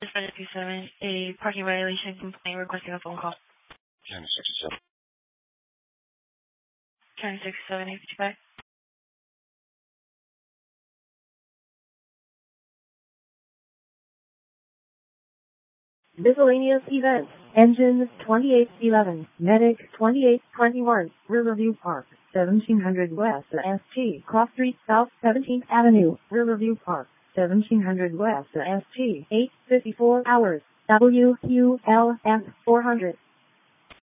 527, a parking violation complaint requesting a phone call. 1067. 1067, 855. Miscellaneous events. Engine 2811. Medic 2821. Riverview Park. 1700 West ST. Cross Street South 17th Avenue. Riverview Park. 1700 West ST. 8:54 hours. WQLF 400.